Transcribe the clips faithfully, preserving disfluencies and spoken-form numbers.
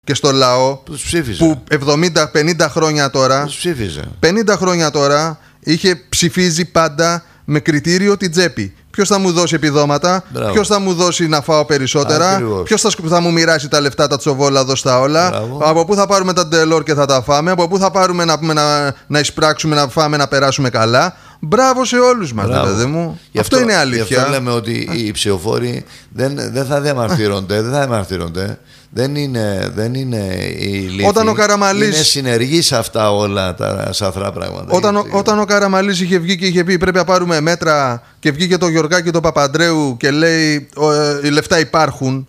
και στο λαό τους ψήφιζε. Που εβδομήντα πενήντα χρόνια τώρα τους ψήφιζε. πενήντα χρόνια τώρα είχε ψηφίζει πάντα με κριτήριο την τσέπη. Ποιος θα μου δώσει επιδόματα, ποιος θα μου δώσει να φάω περισσότερα, ποιος θα, θα μου μοιράσει τα λεφτά, τα τσοβόλα, στα όλα. Μπράβο. Από πού θα πάρουμε τα ντελόρ και θα τα φάμε, από πού θα πάρουμε να, να, να εισπράξουμε, να φάμε, να περάσουμε καλά. Μπράβο σε όλους μας, παιδί μου. Αυτό, αυτό είναι αλήθεια. Γι' αυτό λέμε ότι οι ψηφοφόροι δεν, δεν θα διαμαρτύρονται, δεν θα διαμαρτύρονται. Δεν είναι, δεν είναι η λύθη. Όταν ο Καραμαλής... Είναι συνεργή σε αυτά όλα τα σαθρά πράγματα. Όταν, ο, όταν ο Καραμαλής είχε βγει και είχε πει πρέπει να πάρουμε μέτρα και βγήκε το Γιωργάκη και το Παπαντρέου και λέει ε, οι λεφτά υπάρχουν,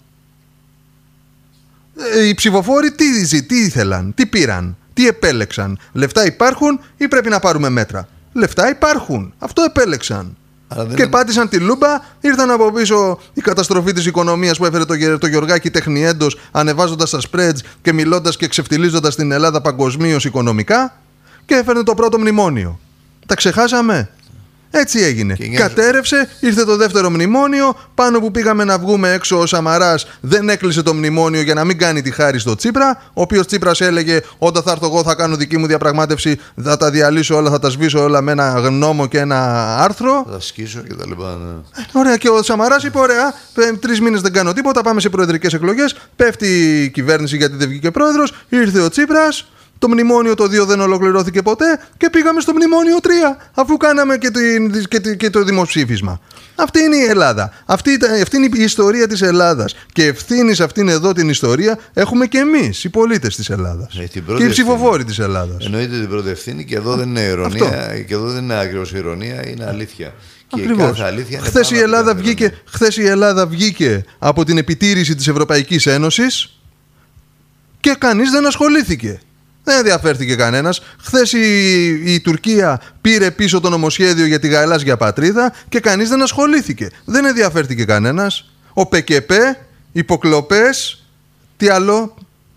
ε, οι ψηφοφόροι τι, τι ήθελαν, τι πήραν, τι επέλεξαν? Λεφτά υπάρχουν ή πρέπει να πάρουμε μέτρα? Λεφτά υπάρχουν, αυτό επέλεξαν. Και είναι... πάτησαν τη λούμπα, ήρθαν από πίσω η καταστροφή της οικονομίας που έφερε το, το Γεωργάκη τεχνιέντος, ανεβάζοντας τα spreads και μιλώντας και ξεφτιλίζοντας την Ελλάδα παγκοσμίως οικονομικά, και έφερε το πρώτο μνημόνιο. Τα ξεχάσαμε? Έτσι έγινε. Και κατέρευσε, ήρθε το δεύτερο μνημόνιο. Πάνω που πήγαμε να βγούμε έξω, ο Σαμαράς δεν έκλεισε το μνημόνιο για να μην κάνει τη χάρη στο Τσίπρα. Ο οποίος Τσίπρας έλεγε: όταν θα έρθω εγώ, θα κάνω δική μου διαπραγμάτευση, θα τα διαλύσω όλα, θα τα σβήσω όλα με ένα νόμο και ένα άρθρο. Θα σκίσω και τα λοιπά. Ναι. Ε, ωραία. Και ο Σαμαράς είπε: ωραία, τρεις μήνες δεν κάνω τίποτα, πάμε σε προεδρικές εκλογές. Πέφτει η κυβέρνηση γιατί δεν βγήκε πρόεδρος. Ήρθε ο Τσίπρας. Το μνημόνιο το δύο δεν ολοκληρώθηκε ποτέ και πήγαμε στο μνημόνιο τρία, αφού κάναμε και, την, και, και το δημοψήφισμα. Αυτή είναι η Ελλάδα. Αυτή, αυτή είναι η ιστορία της Ελλάδας. Και ευθύνη σε αυτήν εδώ την ιστορία έχουμε και εμείς, οι πολίτες της Ελλάδας. Ε, και οι ψηφοφόροι της Ελλάδας. Εννοείται την πρώτη ευθύνη, και εδώ δεν είναι ηρωνία, αυτό. Και εδώ δεν είναι ακριβώς ηρωνία, είναι αλήθεια. Και κάθε αλήθεια είναι χθες, η Ελλάδα βγήκε, χθες η Ελλάδα βγήκε από την επιτήρηση της Ευρωπαϊκής Ένωσης και κανείς δεν ασχολήθηκε. Δεν ενδιαφέρθηκε κανένας. Χθες η, η Τουρκία πήρε πίσω το νομοσχέδιο για τη γαλάζια πατρίδα και κανείς δεν ασχολήθηκε. Δεν ενδιαφέρθηκε κανένας. Ο ΠΚΠ, υποκλοπές, τι άλλο?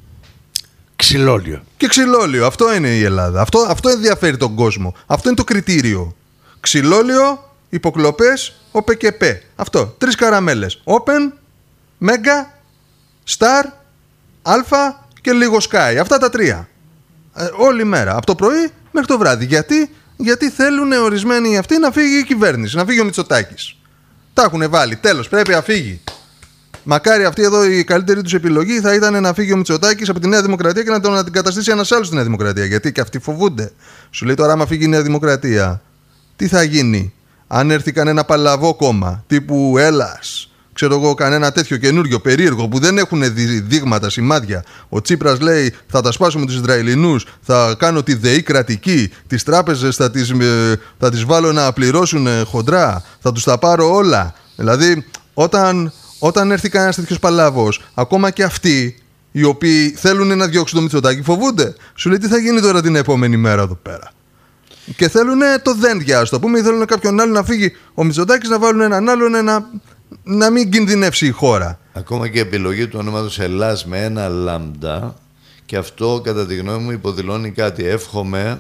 Ξυλόλιο. Και ξυλόλιο. Αυτό είναι η Ελλάδα. Αυτό, αυτό ενδιαφέρει τον κόσμο. Αυτό είναι το κριτήριο. Ξυλόλιο, υποκλοπές, ο ΠΚΠ. Αυτό. Τρεις καραμέλες. Open, Mega, Star, Alpha και λίγο Sky. Αυτά τα τρία. Ε, όλη μέρα, από το πρωί μέχρι το βράδυ. Γιατί, Γιατί θέλουν ορισμένοι αυτοί να φύγει η κυβέρνηση, να φύγει ο Μητσοτάκης. Τα έχουν βάλει, τέλος, πρέπει να φύγει. Μακάρι αυτή εδώ η καλύτερη τους επιλογή θα ήταν να φύγει ο Μητσοτάκης από τη Νέα Δημοκρατία και να τον αντικαταστήσει ένας άλλος στη Νέα Δημοκρατία. Γιατί και αυτοί φοβούνται. Σου λέει τώρα, άμα φύγει η Νέα Δημοκρατία, τι θα γίνει αν έρθει κανένα παλαβό κόμμα τύπου Έλλας, ξέρω εγώ, κανένα τέτοιο καινούριο περίεργο που δεν έχουν δείγματα, σημάδια. Ο Τσίπρας λέει θα τα σπάσουμε τους Ισραηλινούς, θα κάνω τη ΔΕΗ κρατική, τις τράπεζες θα τις, θα τις βάλω να πληρώσουν χοντρά, θα τους τα πάρω όλα. Δηλαδή όταν, όταν έρθει κανένας τέτοιος παλαβός, ακόμα και αυτοί οι οποίοι θέλουν να διώξουν το Μητσοτάκη φοβούνται. Σου λέει τι θα γίνει τώρα την επόμενη μέρα εδώ πέρα. Και θέλουν το δέντια, ας το πούμε, ή θέλουν κάποιον άλλο να φύγει ο Μητσοτάκης, να βάλουν έναν άλλον ένα. Να μην κινδυνεύσει η χώρα. Ακόμα και η επιλογή του ονόματος Ελλάς με ένα λάμδα, και αυτό κατά τη γνώμη μου υποδηλώνει κάτι. Εύχομαι,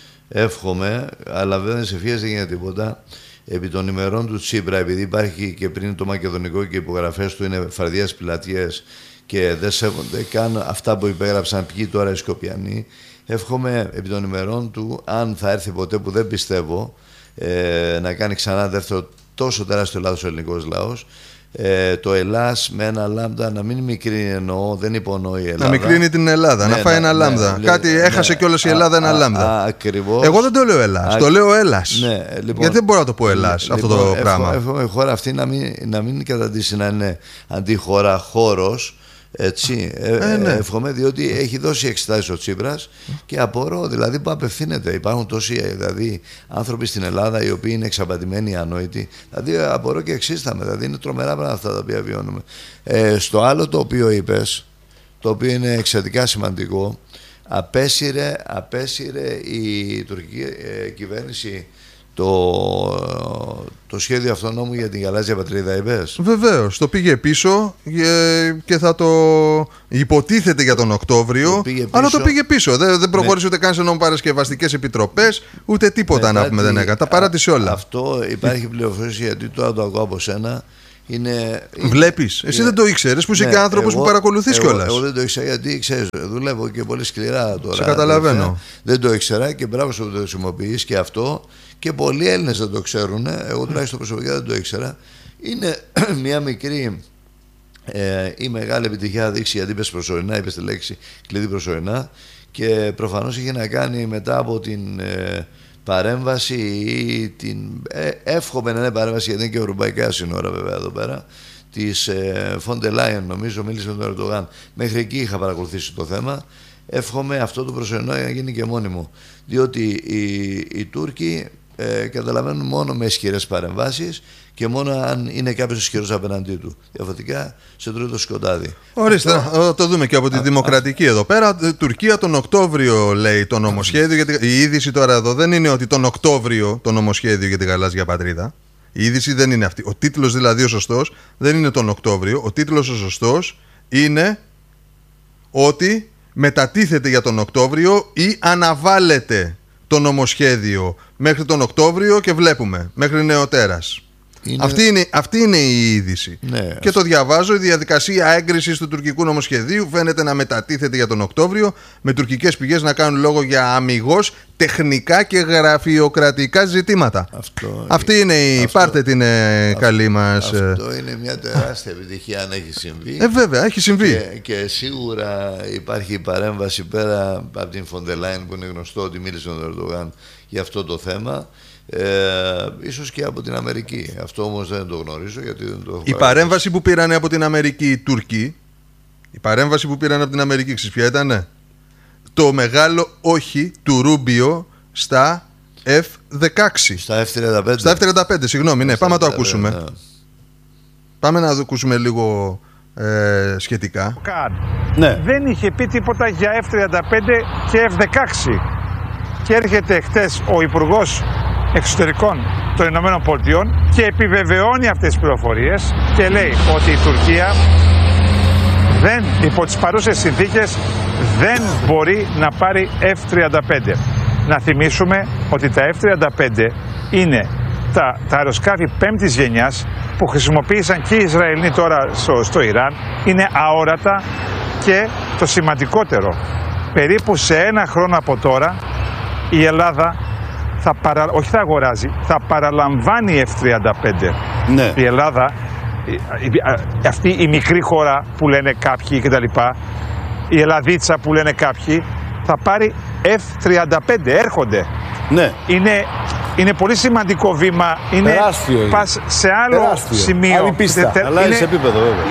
εύχομαι, αλλά βέβαια σε ευχές δεν γίνεται τίποτα. Επί των ημερών του Τσίπρα, επειδή υπάρχει και πριν το μακεδονικό και οι υπογραφές του είναι φαρδίας πιλατιές και δεν σέβονται καν αυτά που υπέγραψαν ποιοι τώρα οι Σκοπιανοί, εύχομαι επί των ημερών του, αν θα έρθει ποτέ, που δεν πιστεύω, ε, να κάνει ξανά δεύτερο τόσο τεράστιο λάθος ο ελληνικός λαός, ε, το Ελλάς με ένα λάμδα να μην μικρύνει, εννοώ, δεν υπονοεί η Ελλάδα. Να μικρύνει την Ελλάδα, ναι, να φάει να, ένα λάμδα. Ναι, Κάτι ναι, έχασε ναι, κιόλας η Ελλάδα, α, ένα λάμδα. Ακριβώς. Εγώ δεν το λέω Ελλάς, α, το λέω Έλλας. Ναι, λοιπόν, γιατί δεν μπορώ να το πω Ελλάς, λοιπόν, αυτό το εφο, πράγμα. Εύχομαι η χώρα αυτή να μην, να μην καταντήσει να είναι αντί χώρα χώρος. Έτσι, ε, ε, ναι. εύχομαι, διότι έχει δώσει εξετάσεις ο Τσίπρας και απορώ, δηλαδή που απευθύνεται. Υπάρχουν τόσοι δηλαδή, άνθρωποι στην Ελλάδα οι οποίοι είναι εξαπατημένοι, ανόητοι. Δηλαδή απορώ και εξίσταμε. Δηλαδή είναι τρομερά πράγματα αυτά τα οποία βιώνουμε. Ε, στο άλλο το οποίο είπες, το οποίο είναι εξαιρετικά σημαντικό, απέσυρε, απέσυρε η τουρκική ε, κυβέρνηση Το, το σχέδιο αυτονόμου για την γαλάζια πατρίδα, είπες. Βεβαίως, το πήγε πίσω και, και θα το υποτίθεται για τον Οκτώβριο, το αλλά το πήγε πίσω. Δεν, δεν προχώρησε με... ούτε καν σε νομοπαρασκευαστικές επιτροπές, ούτε τίποτα να πούμε δεν έκανε. Τα παράτησε όλα. Αυτό υπάρχει πληροφόρηση, γιατί τώρα το ακούω από σένα. Είναι, Βλέπεις, εσύ είναι, δεν το ήξερες, που είσαι ναι, και άνθρωπος εγώ, που παρακολουθείς κιόλας. Εγώ δεν το ήξερα γιατί ξέρεις, δουλεύω και πολύ σκληρά τώρα. Σε καταλαβαίνω. Αδερφέ. Δεν το ήξερα και μπράβο σου που το χρησιμοποιείς και αυτό. Και πολλοί Έλληνες δεν το ξέρουν. Εγώ τουλάχιστον προσωπικά δεν το ήξερα. Είναι μια μικρή ε, ή μεγάλη επιτυχία δείξει, γιατί είπες προσωρινά, είπες τη λέξη κλειδί προσωρινά. Και προφανώς είχε να κάνει μετά από την ε, παρέμβαση ή την. Ε, εύχομαι να είναι παρέμβαση, γιατί είναι και ευρωπαϊκά σύνορα βέβαια εδώ πέρα. Της Φόντε Λάιεν, νομίζω, μίλησε με τον Ερντογάν. Μέχρι εκεί είχα παρακολουθήσει το θέμα. Εύχομαι αυτό το προσωρινό να γίνει και μόνιμο. Διότι οι, οι Τούρκοι ε, καταλαβαίνουν μόνο με ισχυρές παρεμβάσεις και μόνο αν είναι κάποιος ισχυρός απέναντί του. Διαφορετικά σε τρώει το σκοτάδι. Ορίστε, αυτό... το δούμε και από τη α, Δημοκρατική α, εδώ πέρα. Τουρκία τον Οκτώβριο λέει το νομοσχέδιο. Γιατί η είδηση τώρα εδώ δεν είναι ότι τον Οκτώβριο το νομοσχέδιο για τη γαλάζια πατρίδα. Η είδηση δεν είναι αυτή. Ο τίτλος δηλαδή ο σωστός δεν είναι τον Οκτώβριο. Ο τίτλος ο σωστός είναι ότι μετατίθεται για τον Οκτώβριο ή αναβάλλεται το νομοσχέδιο μέχρι τον Οκτώβριο και βλέπουμε μέχρι νεοτέρας. Είναι... Αυτή, είναι, αυτή είναι η είδηση. Ναι, και το διαβάζω. Η διαδικασία έγκρισης του τουρκικού νομοσχεδίου φαίνεται να μετατίθεται για τον Οκτώβριο, με τουρκικές πηγές να κάνουν λόγο για αμιγώς τεχνικά και γραφειοκρατικά ζητήματα. Αυτό, αυτή είναι η. Αυτό, πάρτε την ε, καλή μας. Αυτό είναι μια τεράστια επιτυχία αν έχει συμβεί. Ε, βέβαια, έχει συμβεί. Και, και σίγουρα υπάρχει παρέμβαση πέρα από την Φόντε Λάιεν, που είναι γνωστό ότι μίλησε με τον Ερντογάν για αυτό το θέμα. Ε, ίσως και από την Αμερική. Αυτό όμως δεν το γνωρίζω, γιατί δεν το έχω. Η παρέμβαση που πήρανε από την Αμερική οι Τούρκοι, η παρέμβαση που πήραν από την Αμερική, ξέρεις ποια ήτανε? Το μεγάλο όχι του Ρούμπιο στα εφ δεκαέξι. Στα εφ τριάντα πέντε. Στα εφ τριάντα πέντε, συγγνώμη, ναι, πάμε να το ακούσουμε. Ναι. Πάμε να το ακούσουμε λίγο ε, σχετικά. Ναι. Δεν είχε πει τίποτα για εφ τριάντα πέντε και εφ δεκαέξι. Και έρχεται χτες ο Υπουργός Εξωτερικών των Ηνωμένων Πολιτειών και επιβεβαιώνει αυτές τις πληροφορίες και λέει ότι η Τουρκία δεν, υπό τις παρούσες συνθήκες, δεν μπορεί να πάρει εφ τριάντα πέντε. Να θυμίσουμε ότι τα εφ τριάντα πέντε είναι τα, τα αεροσκάφη πέμπτης γενιάς που χρησιμοποίησαν και οι Ισραηλοί τώρα στο, στο Ιράν. Είναι αόρατα και το σημαντικότερο, περίπου σε ένα χρόνο από τώρα η Ελλάδα θα παρα... όχι θα αγοράζει, θα παραλαμβάνει εφ τριάντα πέντε. Ναι. Η Ελλάδα, αυτή η μικρή χώρα που λένε κάποιοι κτλ, η Ελλαδίτσα που λένε κάποιοι, θα πάρει εφ τριάντα πέντε, έρχονται. Ναι. Είναι, είναι πολύ σημαντικό βήμα, είναι τεράστιο, πας σε άλλο τεράστιο. σημείο. Άλλη πίστα. Τε, αλλάζει είναι... επίπεδο βέβαια.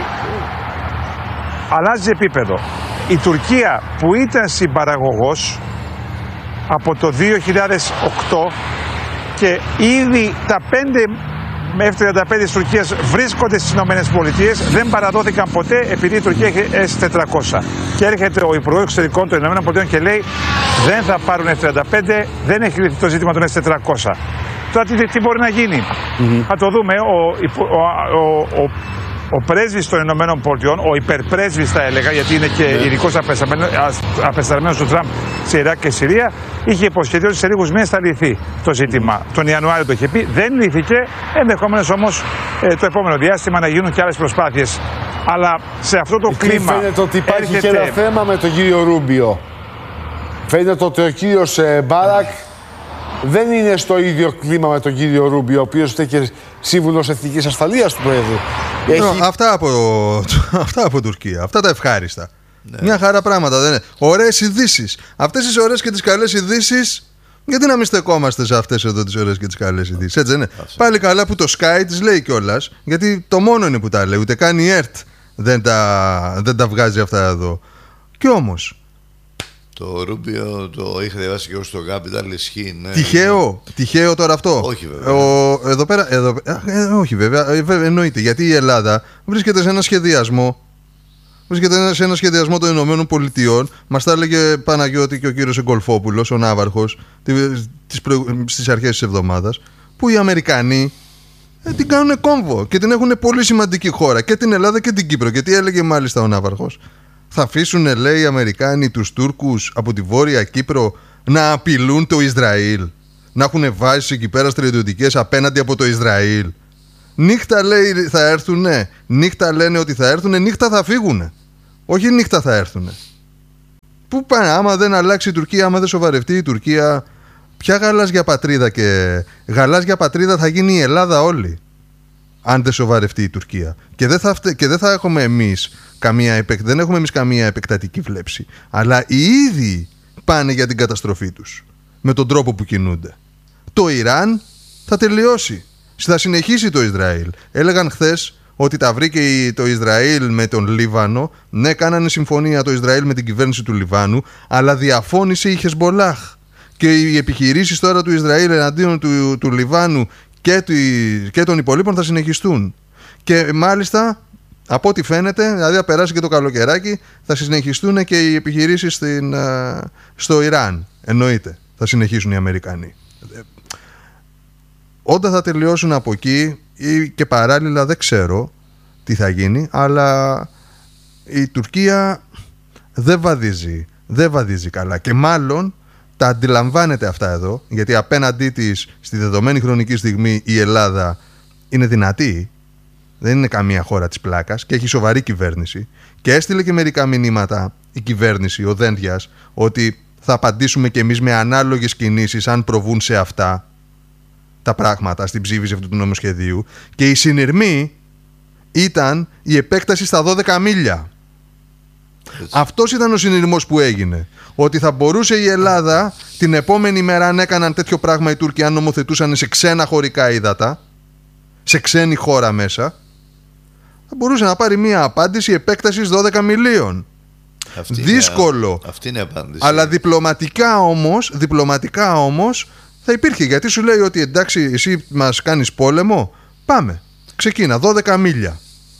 Αλλάζει επίπεδο. Η Τουρκία που ήταν συμπαραγωγός από το δύο χιλιάδες οκτώ και ήδη τα πέντε εφ τριάντα πέντε της Τουρκίας βρίσκονται στις Ηνωμένες Πολιτείες, δεν παραδόθηκαν ποτέ επειδή η Τουρκία έχει ες τετρακόσια. Και έρχεται ο Υπουργός Εξωτερικών των Ηνωμένων Πολιτείων και λέει δεν θα πάρουν εφ τριάντα πέντε, δεν έχει λυθεί το ζήτημα των ες τετρακόσια. Τώρα τι, τι μπορεί να γίνει? Mm-hmm. Θα το δούμε. Ο, ο, ο, ο, ο πρέσβης των Ηνωμένων Πολιτειών, ο υπερπρέσβης θα έλεγα, γιατί είναι και yeah. ειδικός απεσταλμένος του Τραμπ σε Ιράκ και Συρία, είχε υποσχεθεί ότι σε λίγους μήνες θα λυθεί το ζήτημα. Τον Ιανουάριο το είχε πει, δεν λύθηκε, ενδεχομένως όμως ε, το επόμενο διάστημα να γίνουν και άλλες προσπάθειες. Αλλά σε αυτό το Εκεί κλίμα. Φαίνεται ότι υπάρχει έρχεται... και ένα θέμα με τον κύριο Ρούμπιο. Φαίνεται ότι ο κύριος ε, Μπάρακ δεν είναι στο ίδιο κλίμα με τον κύριο Ρούμπιο, ο οποίος είναι και σύμβουλος εθνικής ασφαλείας του Πρόεδρου. Έχει... Αυτά, από... αυτά από Τουρκία. Αυτά τα ευχάριστα. Ναι. Μια χαρά πράγματα δεν είναι. Ωραίες ειδήσεις. Αυτές τις ωραίες και τις καλές ειδήσεις, γιατί να μην στεκόμαστε σε αυτές εδώ τις ωραίες και τις καλές ειδήσεις? Έτσι δεν είναι? Πάλι καλά που το Sky τις λέει κιόλας, γιατί το μόνο είναι που τα λέει. Ούτε καν η ΕΡΤ δεν τα, δεν τα βγάζει αυτά εδώ. Κι όμως. Το Ρούμπιο το είχα διαβάσει και εγώ στο Capital, ισχύει. Ναι. Τυχαίο, τυχαίο τώρα αυτό? Όχι βέβαια. Ο, εδώ πέρα, εδώ, ε, όχι βέβαια, ε, βέβαια, εννοείται. Γιατί η Ελλάδα βρίσκεται σε ένα σχεδιασμό. Βρίσκεται σε ένα σχεδιασμό των Ηνωμένων Πολιτειών. Μας τα έλεγε Παναγιώτη και ο κύριος Εγκολφόπουλος, ο Ναύαρχος, στις αρχές της εβδομάδας, που οι Αμερικανοί ε, την κάνουν κόμβο και την έχουν πολύ σημαντική χώρα, και την Ελλάδα και την Κύπρο. Και τι έλεγε μάλιστα ο Ναύαρχος? Θα αφήσουν, λέει, οι Αμερικάνοι τους Τούρκους από τη Βόρεια Κύπρο να απειλούν το Ισραήλ, να έχουν βάσεις εκεί πέρα στρατιωτικές απέναντι από το Ισραήλ? Νύχτα λέει θα έρθουνε, νύχτα λένε ότι θα έρθουνε, νύχτα θα φύγουνε. Όχι νύχτα θα έρθουνε. Πού πάνε, άμα δεν αλλάξει η Τουρκία, άμα δεν σοβαρευτεί η Τουρκία, ποια γαλάζια πατρίδα και γαλάζια πατρίδα θα γίνει η Ελλάδα όλη, αν δεν σοβαρευτεί η Τουρκία. Και δεν θα, και δεν θα έχουμε εμείς καμία, δεν έχουμε εμείς καμία επεκτατική βλέψη. Αλλά οι ίδιοι πάνε για την καταστροφή τους με τον τρόπο που κινούνται. Το Ιράν θα τελειώσει. Θα συνεχίσει το Ισραήλ. Έλεγαν χθες ότι τα βρήκε το Ισραήλ με τον Λίβανο. Ναι, κάνανε συμφωνία το Ισραήλ με την κυβέρνηση του Λιβάνου, αλλά διαφώνησε η Χεσμολάχ. Και οι επιχειρήσεις τώρα του Ισραήλ εναντίον του, του Λιβάνου και, του, και των υπολείπων θα συνεχιστούν. Και μάλιστα, από ό,τι φαίνεται, δηλαδή θα περάσει και το καλοκαιράκι, θα συνεχιστούν και οι επιχειρήσεις στην, στο Ιράν. Εννοείται, θα συνεχίσουν οι Αμερικανοί. Όταν θα τελειώσουν από εκεί ή και παράλληλα δεν ξέρω τι θα γίνει, αλλά η Τουρκία δεν βαδίζει, δεν βαδίζει καλά και μάλλον τα αντιλαμβάνεται αυτά εδώ, γιατί απέναντί της στη δεδομένη χρονική στιγμή η Ελλάδα είναι δυνατή, δεν είναι καμία χώρα της πλάκας και έχει σοβαρή κυβέρνηση και έστειλε και μερικά μηνύματα η κυβέρνηση, ο Δένδιας, ότι θα απαντήσουμε και εμείς με ανάλογες κινήσεις αν προβούν σε αυτά τα πράγματα στην ψήφιση αυτού του νομοσχεδίου, και η συνειρμή ήταν η επέκταση στα δώδεκα μίλια. Έτσι. Αυτός ήταν ο συνειρμός που έγινε. Ότι θα μπορούσε η Ελλάδα την επόμενη μέρα, αν έκαναν τέτοιο πράγμα οι Τούρκοι, αν νομοθετούσαν σε ξένα χωρικά ύδατα, σε ξένη χώρα μέσα, θα μπορούσε να πάρει μία απάντηση επέκτασης δώδεκα μιλίων. Αυτή Δύσκολο. Είναι, αυτή είναι η απάντηση. Αλλά διπλωματικά όμως, διπλωματικά όμως θα υπήρχε, γιατί σου λέει ότι εντάξει, εσύ μας κάνεις πόλεμο, πάμε, ξεκίνα, δώδεκα μίλια.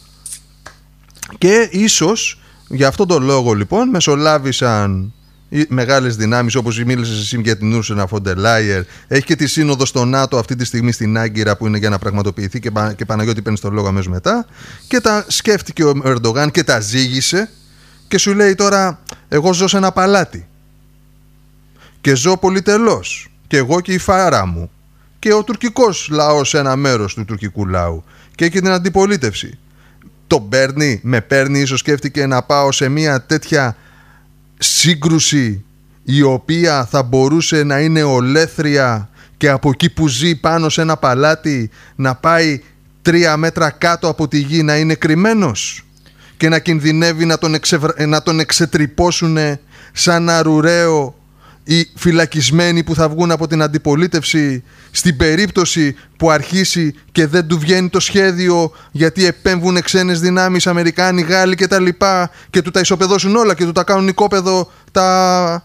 Και ίσως για αυτόν τον λόγο λοιπόν μεσολάβησαν οι μεγάλες δυνάμεις, όπως μίλησες εσύ για την Ursula von der Leyen. Έχει και τη σύνοδο στο ΝΑΤΟ αυτή τη στιγμή στην Άγκυρα που είναι για να πραγματοποιηθεί, και, και Παναγιώτη παίρνει τον λόγο αμέσως μετά. Και τα σκέφτηκε ο Ερντογάν και τα ζήγησε και σου λέει τώρα, εγώ ζω σε ένα παλάτι και ζω πολυτελώς, και εγώ και η φάρα μου και ο τουρκικός λαός, ένα μέρος του τουρκικού λαού, και έχει την αντιπολίτευση. Το παίρνει, με παίρνει, ίσως σκέφτηκε να πάω σε μια τέτοια σύγκρουση η οποία θα μπορούσε να είναι ολέθρια και από εκεί που ζει πάνω σε ένα παλάτι να πάει τρία μέτρα κάτω από τη γη, να είναι κρυμμένος και να κινδυνεύει να τον, εξευρα... να τον εξετρυπώσουν σαν αρουραίο οι φυλακισμένοι που θα βγουν από την αντιπολίτευση, στην περίπτωση που αρχίσει και δεν του βγαίνει το σχέδιο, γιατί επέμβουν ξένες δυνάμεις, Αμερικάνοι, Γάλλοι και τα λοιπά, και του τα ισοπεδώσουν όλα και του τα κάνουν οικόπεδο τα,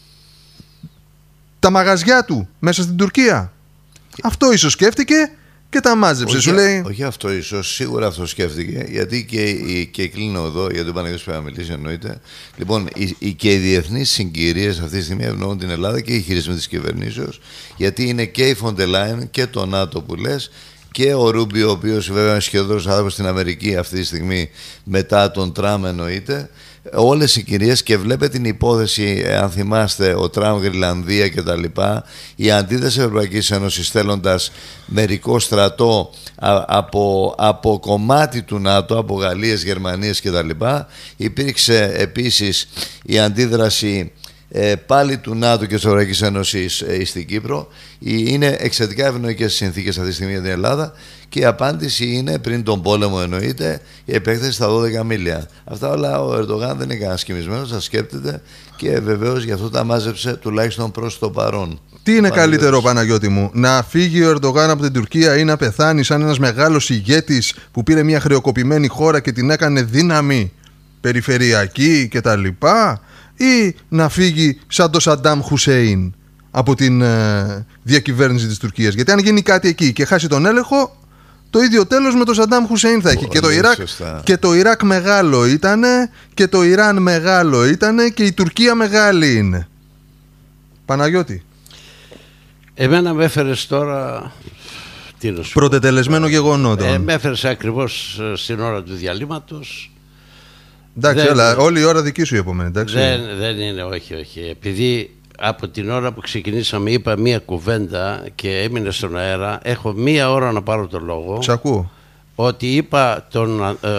τα μαγαζιά του μέσα στην Τουρκία. Αυτό ίσως σκέφτηκε και τα μάζεψε. Όχι, σου λέει... όχι αυτό ίσως, σίγουρα αυτό σκέφτηκε, γιατί και, και κλείνω εδώ, γιατί ο Παναγιώτης πρέπει να μιλήσει, εννοείται. Λοιπόν, οι, οι, και οι διεθνείς συγκυρίες αυτή τη στιγμή ευνοούν την Ελλάδα και οι χειρισμοί της κυβερνήσεως, γιατί είναι και η Von der Leyen και το ΝΑΤΟ που λες, και ο Ρούμπιο, ο οποίος βέβαια είναι σχεδόν άνθρωπος στην Αμερική αυτή τη στιγμή, μετά τον Τραμπ εννοείται. Όλες οι κυρίες, και βλέπετε την υπόθεση, αν θυμάστε, ο Τραμπ, Γρυλανδία και τα λοιπά, η αντίδραση Ευρωπαϊκής Ένωσης στέλνοντας μερικό στρατό α, από, από κομμάτι του ΝΑΤΟ, από Γαλλίες, Γερμανίες και τα λοιπά. Υπήρξε επίσης η αντίδραση ε, πάλι του ΝΑΤΟ και της Ευρωπαϊκής Ένωσης ε, στην Κύπρο. Είναι εξαιρετικά ευνοϊκές συνθήκες αυτή τη στιγμή για την Ελλάδα. Και η απάντηση είναι, πριν τον πόλεμο εννοείται, η επέκταση στα δώδεκα μίλια. Αυτά όλα ο Ερντογάν δεν είναι κανένα σκημισμένος, θα σκέπτεται, και βεβαίως γι' αυτό τα μάζεψε τουλάχιστον προς το παρόν. Τι είναι Παναγιώτης. Καλύτερο, Παναγιώτη μου, να φύγει ο Ερντογάν από την Τουρκία ή να πεθάνει σαν ένας μεγάλος ηγέτης που πήρε μια χρεοκοπημένη χώρα και την έκανε δύναμη περιφερειακή κτλ., ή να φύγει σαν το Σαντάμ Χουσέιν από την ε, διακυβέρνηση της Τουρκίας? Γιατί αν γίνει κάτι εκεί και χάσει τον έλεγχο, το ίδιο τέλος με τον Σαντάμ Χουσέιν θα έχει. Και το, Ιράκ, και το Ιράκ μεγάλο ήτανε, και το Ιράν μεγάλο ήτανε, και η Τουρκία μεγάλη είναι. Παναγιώτη. Εμένα με έφερες τώρα... Τι να σου πω. Πρωτετελεσμένο γεγονότο. Ε, με έφερες ακριβώς στην ώρα του διαλύματος. Εντάξει, δεν, αλλά όλη η ώρα δική σου η επόμενη, εντάξει. Δεν, δεν είναι, όχι, όχι. Επειδή από την ώρα που ξεκινήσαμε είπα μία κουβέντα και έμεινε στον αέρα, έχω μία ώρα να πάρω το λόγο. Σ' ακούω. ότι είπα τον... Ε,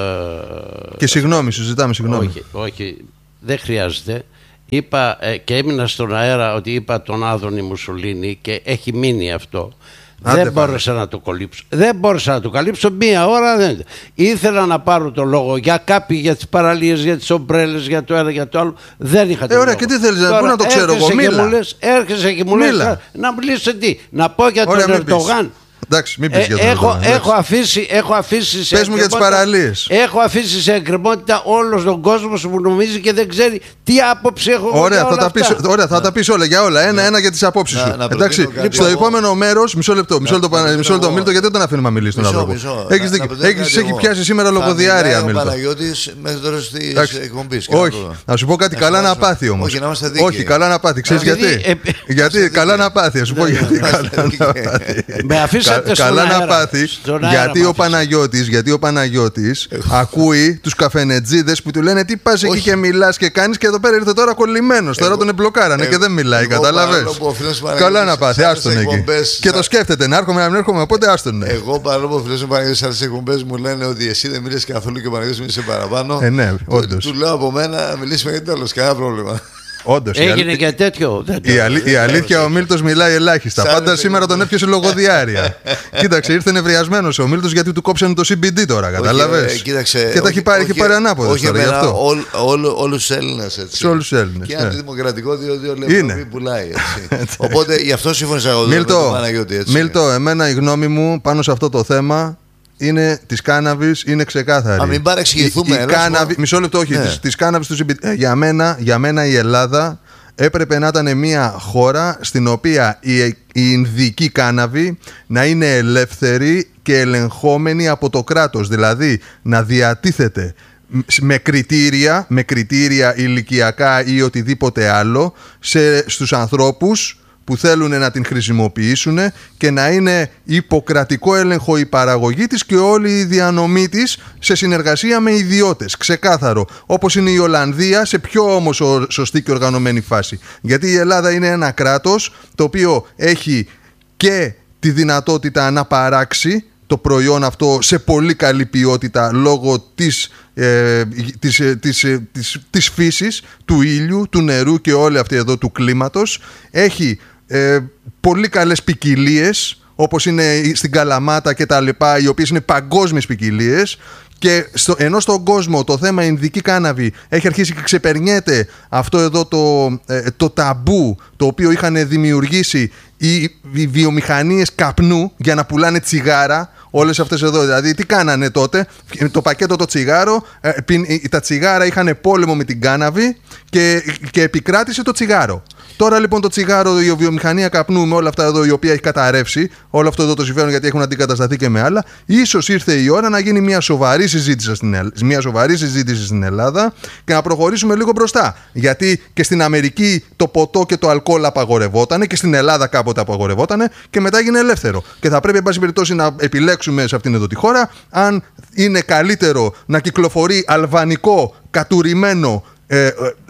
και συγγνώμη, σου ζητάμε συγγνώμη. Όχι, όχι, δεν χρειάζεται. Είπα ε, και έμεινα στον αέρα ότι είπα τον Άδωνη Μουσολίνη και έχει μείνει αυτό. Άντε δεν πάλι. μπόρεσα να το καλύψω. Δεν μπόρεσα να το καλύψω μία ώρα. Δεν... Ήθελα να πάρω το λόγο για κάποιοι, για τις παραλίες, για τις ομπρέλες, για το ένα, για το άλλο. Δεν είχα το Ε, ωραία, λόγο. και τι θέλεις, Τώρα, πού να το ξέρω εγώ, έρχεσαι και μίλα. μου λες, έρχεσαι και μου λες Μίλα. να μιλήσω τι. Να πω για Ωραία, τον μην πεις. Ερντογάν. Εντάξει, μην πεις Ε, για τον έχω, Ερντογάν, έχω, αφήσει, έχω αφήσει σε Πες μου για τις εκκρεμότητα- παραλίες. Έχω αφήσει σε εκκρεμότητα όλο τον κόσμο που νομίζει και δεν ξέρει τι άποψη έχω εγώ Ωραία, για θα όλα τα, πεις, αυτά. ωραία, θα τα πεις όλα για όλα. Ένα-ένα για τις απόψεις Να- σου. να Εντάξει, προτείνω κάτι στο εγώ. επόμενο μέρος, μισό λεπτό, μισό λεπτό, να μισό λεπτό, προτείνω Μίλτο, γιατί δεν τον αφήνουμε να μιλήσει τον Μισό, άνθρωπο. μισό. Έχεις Να- δίκιο. να προτείνω Έχεις κάτι έχει εγώ. πιάσει σήμερα Θα λογοδιάρεια, μιλάει ο Μίλτο. Παναγιώτης μέχρι τώρα της Εντάξει. εκπομπής. Όχι, να σου πω κάτι, Να καλά να σπάσουμε. πάθει όμως. Όχι, να είμαστε δίκαιοι. Όχι, καλά να πάθει. Ξέρεις Επειδή, γιατί. ε, Γιατί, καλά να πάθει. Α σου πω γιατί. είμαστε Καλά να δίκαιοι. πάθει. Με αφήσατε Κα- στον Καλά να αέρα. πάθει. Στον αέρα Γιατί μ' ο αφήσατε. Παναγιώτης, γιατί ο Παναγιώτης ακούει τους καφενετζίδες που του λένε τι πας εκεί Όχι. και μιλάς και κάνεις και εδώ πέρα ήρθε τώρα κολλημένος. Τώρα Εγώ- τον εμπλοκάρανε και εγώ- δεν μιλάει, εγώ παρόλο καταλαβες. που ο φίλος του Καλά Παναγιώτης να πάθει, σε άστον άλλες εκεί. εκπομπές Και το θα- σκέφτεται να έρχομαι να μην έρχομαι, οπότε άστον. ναι. Εγώ παρόλο που ο φίλος μου Παναγιώτης σε άλλες εκπομπές μου λένε ότι εσύ δεν μίλησες καθόλου και ο Παναγιώτης μίλησε παραπάνω. Ε, ναι, του- όντως. Του λέω από μένα να μιλήσουμε για τέλος, κανένα πρόβλημα. Όντως. η Έγινε αλή- και τέτοιο. Δεν το- Η, αλή- η αλήθεια, ο Μίλτος μιλάει ελάχιστα. Σαν Πάντα δεν σήμερα τον έπιασε λογοδιάρεια. Κοίταξε, ήρθε νευριασμένος ο Μίλτος γιατί του κόψανε το σι μπι ντι τώρα, Όχι, κατάλαβες. ε, κοίταξε, Και τα όχι- έχει πάρει, έχει όχι- πάρει ανάποδες όχι τώρα γι' εμένα, αυτό. όλ- όλ- όλους τους Έλληνες έτσι. Σε όλους τους Έλληνες, Και ναι. αντιδημοκρατικό διότι όλη η Είναι. Ευρώπη πουλάει έτσι. Οπότε γι' αυτό σύμφωνα εγώ με τον Μίλτο, Παναγιώτη έτσι. Μίλτο, εμένα η γνώμη μου πάνω σε αυτό το θέμα είναι της κάναβης είναι ξεκάθαρη. Α, μην παρεξηγηθούμε, Η, η έλα, κάναβη, σου πω. μισό λεπτό, όχι. Ναι. Της, της κάναβης του σι μπι ντι. Ε, για, μένα, για μένα η Ελλάδα έπρεπε να ήταν μια χώρα στην οποία η, η Ινδική κάναβη να είναι ελεύθερη και ελεγχόμενη από το κράτος. Δηλαδή να διατίθεται με κριτήρια, με κριτήρια ηλικιακά ή οτιδήποτε άλλο σε, στους ανθρώπους που θέλουν να την χρησιμοποιήσουν και να είναι υποκρατικό έλεγχο η παραγωγή της και όλη η διανομή της σε συνεργασία με ιδιώτες. Ξεκάθαρο. Όπως είναι η Ολλανδία σε πιο όμως ο- σωστή και οργανωμένη φάση. Γιατί η Ελλάδα είναι ένα κράτος το οποίο έχει και τη δυνατότητα να παράξει το προϊόν αυτό σε πολύ καλή ποιότητα λόγω της, ε, της, ε, της, ε, της, της φύσης, του ήλιου, του νερού και όλη αυτή εδώ του κλίματος. Έχει ε, πολύ καλές ποικιλίες όπως είναι στην Καλαμάτα και τα λοιπά, οι οποίες είναι παγκόσμιες ποικιλίες. Και στο, ενώ στον κόσμο το θέμα Ινδική κάναβη έχει αρχίσει και ξεπερνιέται αυτό εδώ το, ε, το ταμπού το οποίο είχαν δημιουργήσει οι, οι βιομηχανίες καπνού για να πουλάνε τσιγάρα, όλες αυτές εδώ. Δηλαδή τι κάνανε τότε, το πακέτο το τσιγάρο, ε, πιν, τα τσιγάρα είχαν πόλεμο με την κάναβη και, και επικράτησε το τσιγάρο. Τώρα λοιπόν το τσιγάρο, η βιομηχανία καπνού με όλα αυτά εδώ η οποία έχει καταρρεύσει, όλο αυτό εδώ το συμφέρον γιατί έχουν αντικατασταθεί και με άλλα, ίσως ήρθε η ώρα να γίνει μια σοβαρή συζήτηση στην, Ελλ... μια σοβαρή συζήτηση στην Ελλάδα και να προχωρήσουμε λίγο μπροστά. Γιατί και στην Αμερική το ποτό και το αλκοόλ απαγορευότανε και στην Ελλάδα κάποτε απαγορευότανε και μετά έγινε ελεύθερο. Και θα πρέπει εν πάση περιπτώσει να επιλέξουμε σε αυτήν εδώ τη χώρα αν είναι καλύτερο να κυκλοφορεί αλβανικό κατουρημένο ε, ε,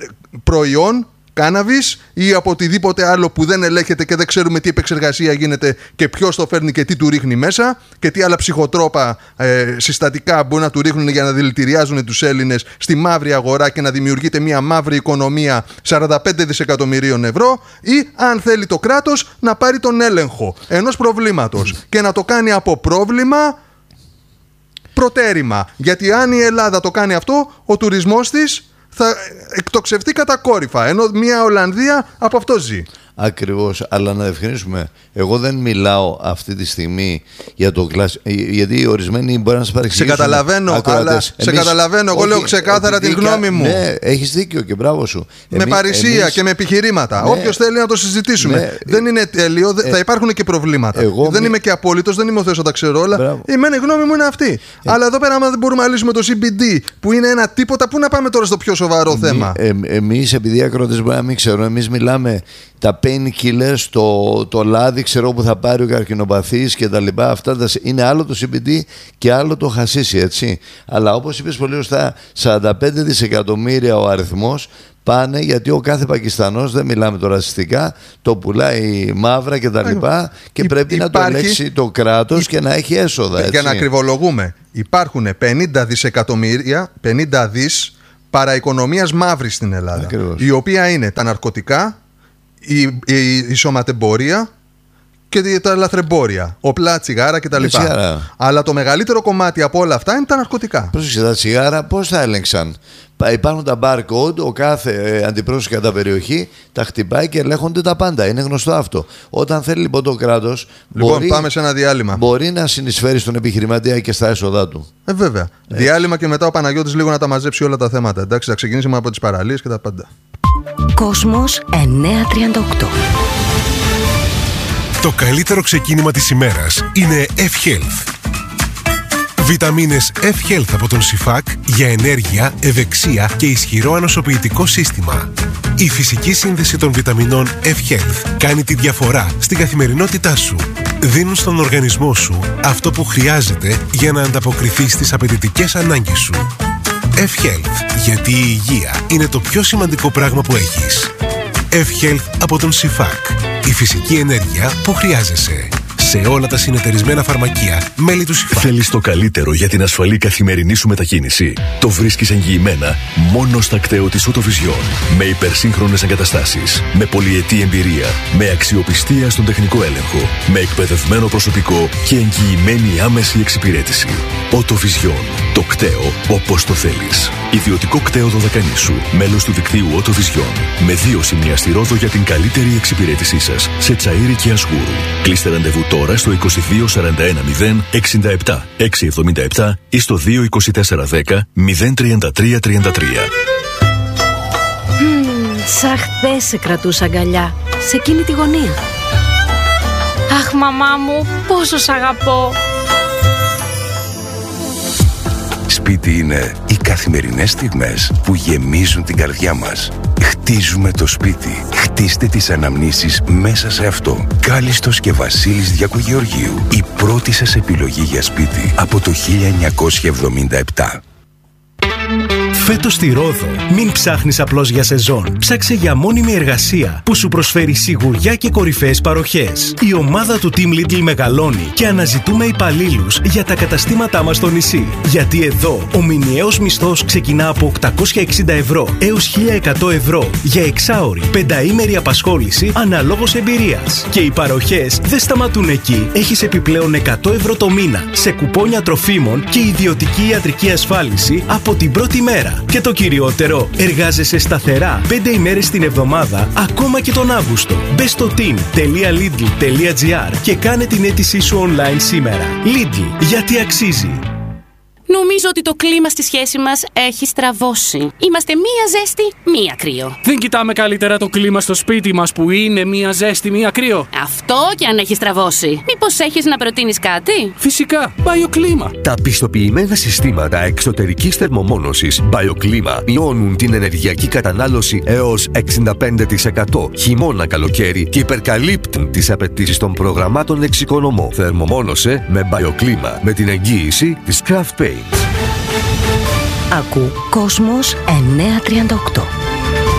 προϊόν κάναβης ή από οτιδήποτε άλλο που δεν ελέγχεται και δεν ξέρουμε τι επεξεργασία γίνεται και ποιος το φέρνει και τι του ρίχνει μέσα και τι άλλα ψυχοτρόπα ε, συστατικά μπορεί να του ρίχνουν για να δηλητηριάζουν τους Έλληνες στη μαύρη αγορά και να δημιουργείται μια μαύρη οικονομία σαράντα πέντε δισεκατομμυρίων ευρώ, ή αν θέλει το κράτος να πάρει τον έλεγχο ενός προβλήματος και να το κάνει από πρόβλημα προτέρημα. Γιατί αν η Ελλάδα το κάνει αυτό, ο τουρισμός της θα εκτοξευτεί κατακόρυφα, ενώ μια Ολλανδία από αυτό ζει. Ακριβώς, αλλά να ευκρινίσουμε. Εγώ δεν μιλάω αυτή τη στιγμή για το κλασ... γιατί ορισμένοι μπορεί να σας παρεξηγήσουν. Σε καταλαβαίνω, ακροατές. αλλά σε καταλαβαίνω. Εγώ όχι, λέω ξεκάθαρα επειδή την γνώμη μου. Ναι, έχεις δίκιο και μπράβο σου. Με Εμείς- παρησία εμείς- και με επιχειρήματα. Ναι. Όποιος θέλει να το συζητήσουμε. Ναι. Δεν είναι τέλειο, δε- Ε, θα υπάρχουν και προβλήματα. εγώ δεν μη- είμαι και απόλυτος, δεν είμαι ο Θεός να τα ξέρω όλα. Μπράβο. Η μένα η γνώμη μου είναι αυτή. Αλλά εδώ πέρα, άμα δεν μπορούμε να λύσουμε το σι μπι ντι, που είναι ένα τίποτα, πού να πάμε τώρα στο πιο σοβαρό θέμα. Ε, εμείς, επειδή οι ακροατές μπορεί να μην ξέρουν, εμείς μιλάμε τα painkillers, το, το λάδι, ξέρω που θα πάρει ο καρκινοπαθής και τα λοιπά. Αυτά τα, είναι άλλο το σι μπι ντι και άλλο το χασίσι, έτσι. Αλλά όπως είπες πολύ σωστά, σαράντα πέντε δισεκατομμύρια ο αριθμός, πάνε, γιατί ο κάθε Πακιστανός, δεν μιλάμε τώρα ρατσιστικά, το πουλάει μαύρα και τα λοιπά και Υ, πρέπει υπάρχει, να το ελέγξει το κράτος Υ, και να έχει έσοδα. Έτσι. Για να ακριβολογούμε, υπάρχουν πενήντα δισεκατομμύρια, πενήντα δις παραοικονομίας μαύρης στην Ελλάδα. Ακριβώς. Η οποία είναι τα ναρκωτικά, η, η, η σωματεμπορία και τα λαθρεμπόρια, οπλά, τσιγάρα κτλ. Αλλά το μεγαλύτερο κομμάτι από όλα αυτά είναι τα ναρκωτικά. Πρόσεξε, τα τσιγάρα πώς θα έλεγξαν? Υπάρχουν τα barcode, ο κάθε ε, αντιπρόσωπος κατά περιοχή τα χτυπάει και ελέγχονται τα πάντα. Είναι γνωστό αυτό. Όταν θέλει λοιπόν το κράτος. Λοιπόν, μπορεί, πάμε σε ένα διάλειμμα. Μπορεί να συνεισφέρει στον επιχειρηματία και στα έσοδά του. Ε, βέβαια. Έτσι. Διάλειμμα και μετά ο Παναγιώτης λίγο να τα μαζέψει όλα τα θέματα. Εντάξει, θα ξεκινήσουμε από τις παραλίες και τα πάντα. Κόσμος εννιακόσια τριάντα οκτώ. Το καλύτερο ξεκίνημα της ημέρας είναι F-Health. Βιταμίνες F-Health από τον Σιφάκ για ενέργεια, ευεξία και ισχυρό ανοσοποιητικό σύστημα. Η φυσική σύνδεση των βιταμινών F-Health κάνει τη διαφορά στην καθημερινότητά σου. Δίνουν στον οργανισμό σου αυτό που χρειάζεται για να ανταποκριθεί στις απαιτητικές ανάγκες σου. F-Health, γιατί η υγεία είναι το πιο σημαντικό πράγμα που έχεις. F-Health από τον Σιφάκ. Η φυσική ενέργεια που χρειάζεσαι. Σε όλα τα συνεταιρισμένα φαρμακεία, μέλη του Σιφάκ. Θέλεις το καλύτερο για την ασφαλή καθημερινή σου μετακίνηση? Το βρίσκεις εγγυημένα μόνο στα κτέο της Autovision. Με υπερσύγχρονες εγκαταστάσεις, με πολυετή εμπειρία, με αξιοπιστία στον τεχνικό έλεγχο, με εκπαιδευμένο προσωπικό και εγγυημένη άμεση εξυπηρέτηση. Autovision. Το κτέο όπως το θέλεις. Ιδιωτικό κτέο Δωδεκανήσου. Μέλος του δικτύου Autovision. Με δύο σημεία στη Ρόδο για την καλύτερη εξυπηρέτησή σας. Σε Τσαΐρι και Ασγούρου. Κλείστε ραντεβού τώρα στο είκοσι δύο σαράντα ένα μηδέν εξήντα επτά εξακόσια εβδομήντα επτά ή στο δύο είκοσι τέσσερα δέκα μηδέν τριάντα τρία τριάντα τρία. Mm, σαν χθες σε κρατούσα αγκαλιά, σε εκείνη τη γωνία. Αχ, μαμά μου, πόσο σ' αγαπώ. Σπίτι είναι οι καθημερινές στιγμές που γεμίζουν την καρδιά μας. Χτίζουμε το σπίτι. Χτίστε τις αναμνήσεις μέσα σε αυτό. Κάλιστος και Βασίλης Διακογεωργίου. Η πρώτη σας επιλογή για σπίτι από το χίλια εννιακόσια εβδομήντα επτά. Φέτος στη Ρόδο, μην ψάχνεις απλώς για σεζόν. Ψάξε για μόνιμη εργασία που σου προσφέρει σιγουριά και κορυφαίες παροχές. Η ομάδα του Team Lidl μεγαλώνει και αναζητούμε υπαλλήλους για τα καταστήματά μας στο νησί. Γιατί εδώ ο μηνιαίος μισθός ξεκινά από οκτακόσια εξήντα ευρώ έως χίλια εκατό ευρώ για εξάωρη, πενταήμερη απασχόληση αναλόγως εμπειρίας. Και οι παροχές δεν σταματούν εκεί. Έχεις επιπλέον εκατό ευρώ το μήνα σε κουπόνια τροφίμων και ιδιωτική ιατρική ασφάλιση από την πρώτη μέρα. Και το κυριότερο, εργάζεσαι σταθερά πέντε ημέρες την εβδομάδα, ακόμα και τον Αύγουστο. Μπες στο team τελεία lidl τελεία gr και κάνε την αίτησή σου online σήμερα. Lidl, γιατί αξίζει. Νομίζω ότι το κλίμα στη σχέση μας έχει στραβώσει. Είμαστε μία ζέστη, μία κρύο. Δεν κοιτάμε καλύτερα το κλίμα στο σπίτι μας που είναι μία ζέστη, μία κρύο? Αυτό και αν έχει στραβώσει. Μήπως έχεις να προτείνεις κάτι? Φυσικά, BioClima. Τα πιστοποιημένα συστήματα εξωτερικής θερμομόνωσης BioClima μειώνουν την ενεργειακή κατανάλωση έως εξήντα πέντε τοις εκατό χειμώνα καλοκαίρι και υπερκαλύπτουν τις απαιτήσεις των προγραμμάτων εξοικονομώ. Θερμομόνωσε με BioClima με την εγγύηση της Craft Paint. Ακού Κόσμος εννιακόσια τριάντα οκτώ.